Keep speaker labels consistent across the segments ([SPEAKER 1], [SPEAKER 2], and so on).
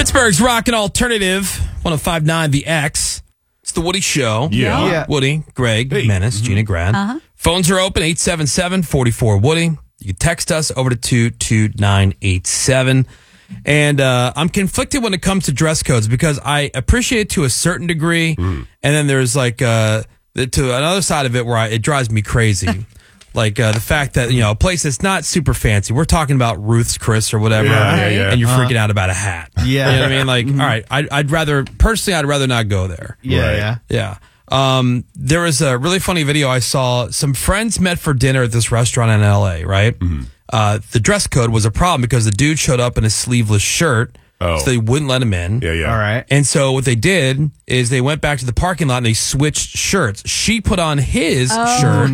[SPEAKER 1] Pittsburgh's Rockin' Alternative, 105.9 The X. It's the Woody Show.
[SPEAKER 2] Yeah.
[SPEAKER 1] Woody, Greg, Menace, Gina Grad. Phones are open, 877-44-WOODY. You can text us over to 22987. And I'm conflicted when it comes to dress codes because I appreciate it to a certain degree. And then there's like to another side of it where it drives me crazy. Like the fact that, a place that's not super fancy. We're talking about Ruth's Chris or whatever. And you're freaking out about a hat.
[SPEAKER 2] Yeah.
[SPEAKER 1] You know what I mean? Like, all right, I'd rather not go there.
[SPEAKER 2] Yeah.
[SPEAKER 1] There was a really funny video I saw. Some friends met for dinner at this restaurant in LA, right? The dress code was a problem because the dude showed up in a sleeveless shirt. So they wouldn't let him in.
[SPEAKER 2] All right.
[SPEAKER 1] And so what they did is they went back to the parking lot and they switched shirts. She put on his shirt.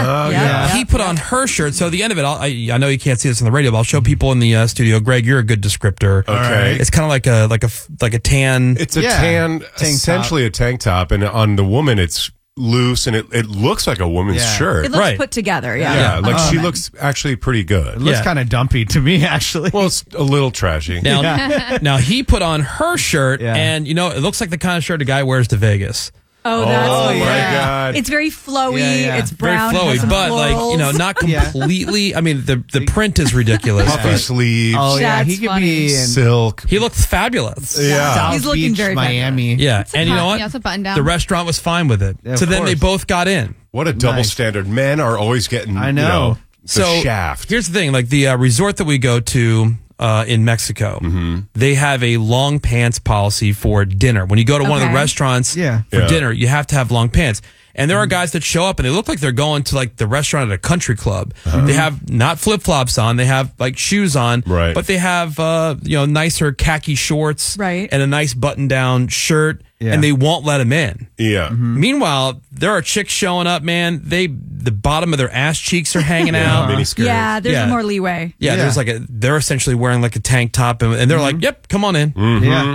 [SPEAKER 1] He put on her shirt. So at the end of it, I know you can't see this on the radio, but I'll show people in the studio. Greg, you're a good descriptor.
[SPEAKER 2] Okay.
[SPEAKER 1] It's kind of like a tan.
[SPEAKER 2] It's a tan, essentially a tank top, and on the woman, it's loose, and it looks like a woman's shirt.
[SPEAKER 3] It looks put together,
[SPEAKER 2] she looks actually pretty good.
[SPEAKER 4] It looks kind of dumpy to me, actually.
[SPEAKER 2] Well, it's a little trashy.
[SPEAKER 1] Now he put on her shirt, and it looks like the kind of shirt a guy wears to Vegas.
[SPEAKER 3] Oh, that's
[SPEAKER 2] my God.
[SPEAKER 3] It's very flowy. It's brown.
[SPEAKER 1] Very flowy, but
[SPEAKER 3] florals.
[SPEAKER 1] not completely. I mean, the print is ridiculous.
[SPEAKER 2] Puffy sleeves.
[SPEAKER 4] Oh, yeah.
[SPEAKER 3] That's
[SPEAKER 4] He could
[SPEAKER 3] funny.
[SPEAKER 4] be in
[SPEAKER 2] Silk.
[SPEAKER 1] He looked fabulous.
[SPEAKER 2] Yeah.
[SPEAKER 3] He's looking
[SPEAKER 4] Beach,
[SPEAKER 3] very
[SPEAKER 4] Miami.
[SPEAKER 1] Yeah, and you know what?
[SPEAKER 5] Yeah, it's a button down.
[SPEAKER 1] The restaurant was fine with it.
[SPEAKER 4] Yeah,
[SPEAKER 1] So
[SPEAKER 4] of
[SPEAKER 1] then they
[SPEAKER 4] course.
[SPEAKER 1] both got in.
[SPEAKER 2] What a double standard. Men are always getting,
[SPEAKER 4] I know.
[SPEAKER 2] the shaft.
[SPEAKER 1] Here's the thing, like the resort that we go to in Mexico, they have a long pants policy for dinner. When you go to one of the
[SPEAKER 3] Okay.
[SPEAKER 1] restaurants for dinner, you have to have long pants. And there are guys that show up and they look like they're going to like the restaurant at a country club. They have not flip-flops on, they have like shoes on, but they have nicer khaki shorts and a nice button-down shirt, and they won't let them in.
[SPEAKER 2] Yeah.
[SPEAKER 1] Meanwhile, there are chicks showing up, man. The bottom of their ass cheeks are hanging out.
[SPEAKER 2] Mini skirts.
[SPEAKER 3] Yeah, there's more leeway.
[SPEAKER 1] Yeah, there's they're essentially wearing like a tank top, and they're like, "Yep, come on in."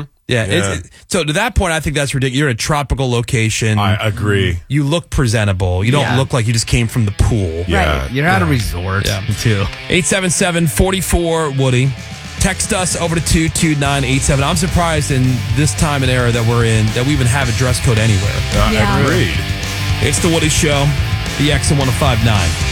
[SPEAKER 1] So to that point, I think that's ridiculous. You're in a tropical location.
[SPEAKER 2] I agree.
[SPEAKER 1] You look presentable. You don't look like you just came from the pool.
[SPEAKER 2] Yeah.
[SPEAKER 4] You're at a resort, too.
[SPEAKER 1] 877-44-WOODY. Text us over to 22987. I'm surprised in this time and era that we're in that we even have a dress code anywhere.
[SPEAKER 2] Agreed.
[SPEAKER 1] It's the Woody Show, the X 105.9.